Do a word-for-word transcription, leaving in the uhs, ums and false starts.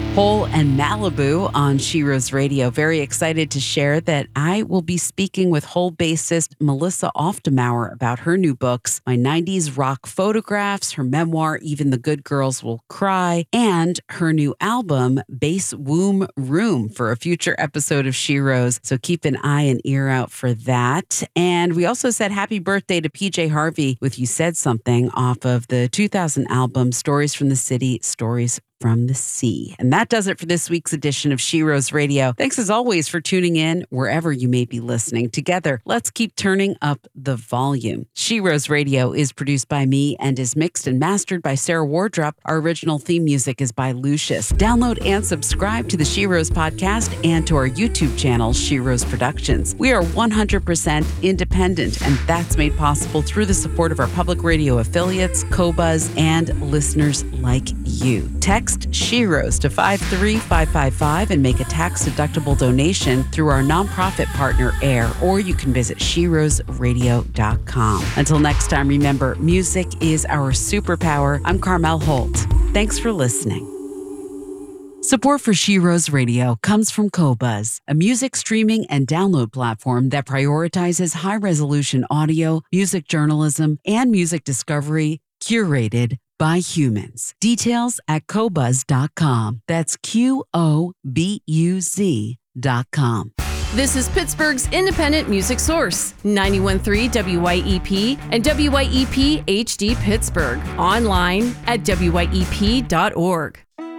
Hole and Malibu on Sheroes Radio. Very excited to share that I will be speaking with Hole bassist Melissa Auftemauer about her new books, My nineties Rock Photographs, her memoir, Even the Good Girls Will Cry, and her new album, Bass Womb Room, for a future episode of Sheroes. So keep an eye and ear out for that. And we also said happy birthday to P J Harvey with You Said Something off of the two thousand album, Stories from the City, Stories from the Sea. And that does it for this week's edition of Sheroes Radio. Thanks as always for tuning in wherever you may be listening. Together, let's keep turning up the volume. Sheroes Radio is produced by me and is mixed and mastered by Sarah Wardrop. Our original theme music is by Lucius. Download and subscribe to the Sheroes podcast and to our YouTube channel, Sheroes Productions. We are one hundred percent independent, and that's made possible through the support of our public radio affiliates, Qobuz, and listeners like you. Text Sheroes to five three five five five and make a tax-deductible donation through our nonprofit partner, AIR, or you can visit sheroes radio dot com. Until next time, remember, music is our superpower. I'm Carmel Holt. Thanks for listening. Support for Sheroes Radio comes from Qobuz, a music streaming and download platform that prioritizes high-resolution audio, music journalism, and music discovery curated by humans. Details at qobuz dot com. That's Q O B U Z dot com. This is Pittsburgh's independent music source, ninety-one point three W Y E P and W Y E P H D Pittsburgh. Online at W Y E P dot org.